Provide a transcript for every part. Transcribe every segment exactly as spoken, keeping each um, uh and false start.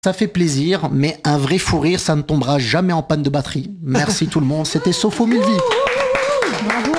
Ça fait plaisir, mais un vrai fou rire, ça ne tombera jamais en panne de batterie. Merci tout le monde, c'était Sopho Mille Vies. Bravo.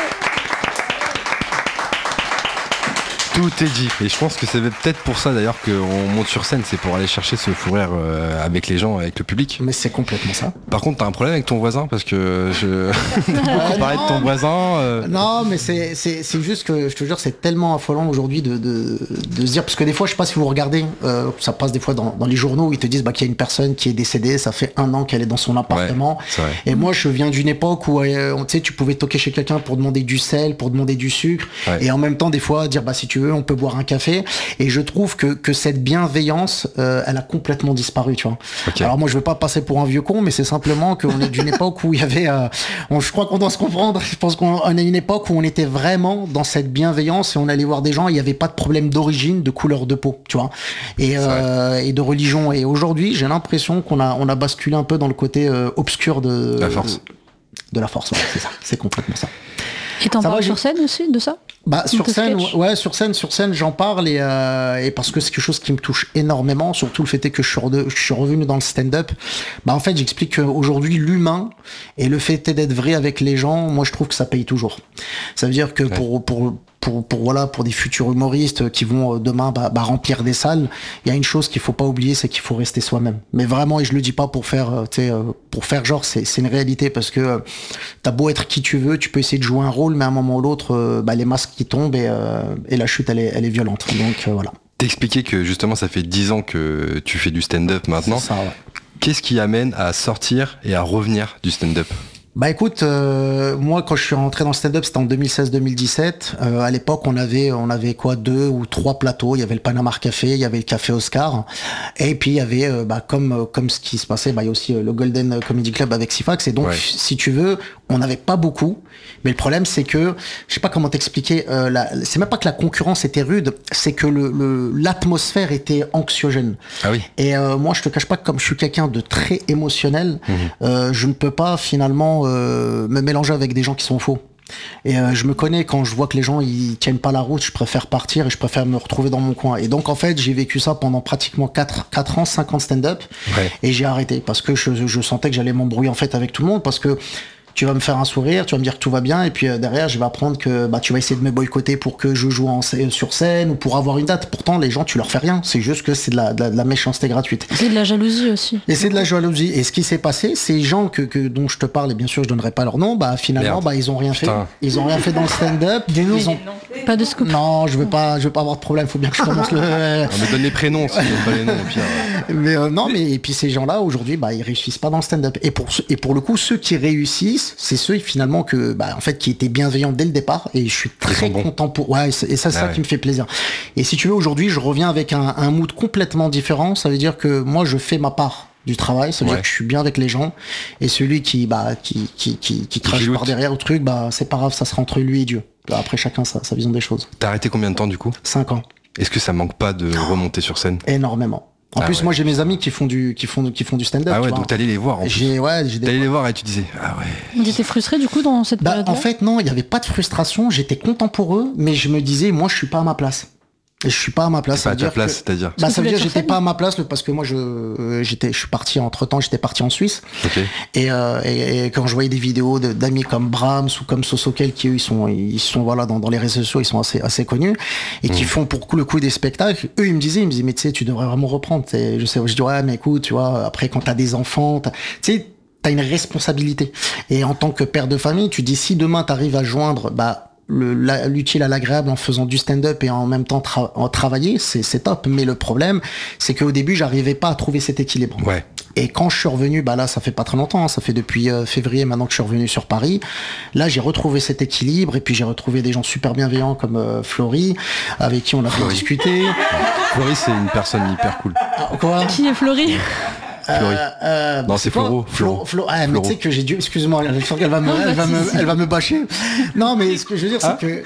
Tout est dit. Et je pense que c'est peut-être pour ça d'ailleurs qu'on monte sur scène, c'est pour aller chercher ce fou rire euh, avec les gens, avec le public. Mais c'est complètement ça. Par contre, t'as un problème avec ton voisin parce que je. On parlait de ton voisin. Euh... Non, mais c'est, c'est, c'est juste que je te jure, c'est tellement affolant aujourd'hui de, de, de se dire, parce que des fois, je sais pas si vous regardez, euh, ça passe des fois dans, dans les journaux où ils te disent bah, qu'il y a une personne qui est décédée, ça fait un an qu'elle est dans son appartement. Ouais, c'est vrai. Et moi, je viens d'une époque où euh, tu sais, tu pouvais toquer chez quelqu'un pour demander du sel, pour demander du sucre, ouais. Et en même temps, des fois, dire bah si tu veux, on peut boire un café. Et je trouve que, que cette bienveillance, euh, elle a complètement disparu, tu vois. Okay. Alors moi, je veux pas passer pour un vieux con, mais c'est simplement qu'on est d'une époque où il y avait, euh, on, je crois qu'on doit se comprendre. Je pense qu'on est une époque où on était vraiment dans cette bienveillance et on allait voir des gens, il n'y avait pas de problème d'origine, de couleur de peau, tu vois, et, euh, et de religion. Et aujourd'hui, j'ai l'impression qu'on a, on a basculé un peu dans le côté euh, obscur de la force. De, de la force, ouais, c'est ça, c'est complètement ça. Et t'en parles sur scène aussi de ça? Bah sur scène, sketch. ouais, sur scène, sur scène, j'en parle et, euh, et parce que c'est quelque chose qui me touche énormément. Surtout le fait est que je suis, re- je suis revenu dans le stand-up. Bah en fait, j'explique qu'aujourd'hui l'humain et le fait est d'être vrai avec les gens, moi je trouve que ça paye toujours. Ça veut dire que ouais. pour pour Pour, pour voilà pour des futurs humoristes qui vont demain bah, bah, remplir des salles, il y a une chose qu'il faut pas oublier, c'est qu'il faut rester soi-même. Mais vraiment, et je le dis pas pour faire tu sais pour faire genre, c'est c'est une réalité parce que t'as beau être qui tu veux, tu peux essayer de jouer un rôle, mais à un moment ou l'autre, bah, les masques qui tombent et, euh, et la chute elle est elle est violente. Donc euh, voilà. T'expliquais que justement ça fait dix ans que tu fais du stand-up maintenant. C'est ça, ouais. Qu'est-ce qui amène à sortir et à revenir du stand-up ? Bah écoute, euh, moi quand je suis rentré dans le stand-up, c'était en deux mille seize deux mille dix-sept. Euh, à l'époque, on avait on avait quoi deux ou trois plateaux. Il y avait le Panama Café, il y avait le Café Oscar, et puis il y avait euh, bah comme comme ce qui se passait, bah il y a aussi euh, le Golden Comedy Club avec Sifax. Et donc ouais. si tu veux, on n'avait pas beaucoup. Mais le problème c'est que je sais pas comment t'expliquer. Euh, la, c'est même pas que la concurrence était rude, c'est que le, le l'atmosphère était anxiogène. Ah oui. Et euh, moi je te cache pas que comme je suis quelqu'un de très émotionnel, mmh. euh, je ne peux pas finalement Euh, me mélanger avec des gens qui sont faux. Et euh, je me connais, quand je vois que les gens ils tiennent pas la route, je préfère partir et je préfère me retrouver dans mon coin. Et donc en fait j'ai vécu ça pendant pratiquement quatre ans, cinq ans de stand-up, ouais. Et j'ai arrêté parce que je, je sentais que j'allais m'embrouiller en fait avec tout le monde, parce que tu vas me faire un sourire, tu vas me dire que tout va bien, et puis euh, derrière je vais apprendre que bah tu vas essayer de me boycotter pour que je joue en, sur scène ou pour avoir une date. Pourtant les gens tu leur fais rien, c'est juste que c'est de la, de la, de la méchanceté gratuite. C'est de la jalousie aussi. Et c'est de la jalousie. Et ce qui s'est passé, ces gens que, que dont je te parle, et bien sûr je donnerai pas leur nom, bah finalement Merde. bah ils ont rien Putain. fait. Ils ont rien fait dans le stand-up. Ils ont... Pas de scoop. Non, je veux pas, je veux pas avoir de problème. Faut bien que je commence le. On me donne les prénoms, si on pas les noms au pire. Mais euh, non, mais et puis ces gens-là aujourd'hui, bah ils réussissent pas dans le stand-up. Et pour et pour le coup, ceux qui réussissent, c'est ceux finalement que bah en fait qui étaient bienveillants dès le départ. Et je suis très content pour. Ouais, et ça c'est ah ça ouais. qui me fait plaisir. Et si tu veux, aujourd'hui, je reviens avec un, un mood complètement différent. Ça veut dire que moi, je fais ma part du travail, ça veut ouais. dire que je suis bien avec les gens, et celui qui bah qui qui qui, qui crache par derrière au truc, bah c'est pas grave, ça sera entre lui et Dieu. Après chacun sa, sa vision des choses. T'as arrêté combien de temps du coup ? Cinq ans. Est-ce que ça manque pas de remonter sur scène ? Énormément. En ah plus, ouais. moi, j'ai mes amis qui font du, qui font, qui font du stand-up. Ah ouais, donc t'allais les voir. En j'ai, ouais, j'ai. T'allais les voir et tu disais, ah ouais. T'étais frustré du coup dans cette bah, période-là ? En fait, non, il y avait pas de frustration. J'étais content pour eux, mais je me disais, moi, je suis pas à ma place. Et je suis pas à ma place. C'est pas à ta place, que... c'est-à-dire Bah, ça veut dire que j'étais pas à ma place parce que moi, je, euh, j'étais, je suis parti entre temps, j'étais parti en Suisse. Okay. Et, euh, et, et quand je voyais des vidéos de, d'amis comme Brahms ou comme Sosokel qui eux, ils sont, ils sont voilà dans, dans les réseaux sociaux, ils sont assez, assez connus et mmh. qui font pour le coup des spectacles. Eux, ils me disaient, ils me disaient, mais tu sais, tu devrais vraiment reprendre. T'sais, je sais, je dis ouais, mais écoute, tu vois, après quand t'as des enfants, tu sais, t'as une responsabilité. Et en tant que père de famille, tu dis si demain t'arrives à joindre, bah Le, la, l'utile à l'agréable en faisant du stand-up et en même temps tra- en travailler, c'est, c'est top. Mais le problème, c'est qu'au début, j'arrivais pas à trouver cet équilibre. Ouais. Et quand je suis revenu, bah là, ça fait pas très longtemps, hein, ça fait depuis euh, février maintenant que je suis revenu sur Paris. Là, j'ai retrouvé cet équilibre et puis j'ai retrouvé des gens super bienveillants comme euh, Florie, avec qui on a pu discuter. Florie, c'est une personne hyper cool. Ah, quoi ? Qui est Florie ? Euh, euh, non, c'est Floro. Floro. Flo, ah, mais tu sais que j'ai dû, excuse-moi, je sens qu'elle va me, elle va me, elle va me bâcher. Non, mais ce que je veux dire, c'est ah. que.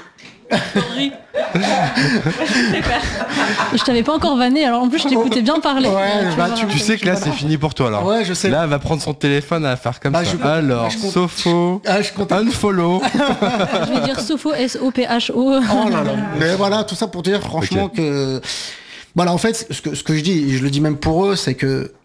Je t'avais pas encore vanné, alors en plus je t'écoutais bien parler. Ouais, tu, bah, tu, tu sais que là c'est fini pour toi là. Ouais, je sais. Là elle va prendre son téléphone, elle va faire comme bah, ça. Je, alors, je Sopho, ah, je unfollow. Je vais dire Sopho, S O P H O. Oh là là. Mais voilà, tout ça pour te dire franchement okay. que. Voilà, en fait, ce que, ce que je dis, et je le dis même pour eux, c'est que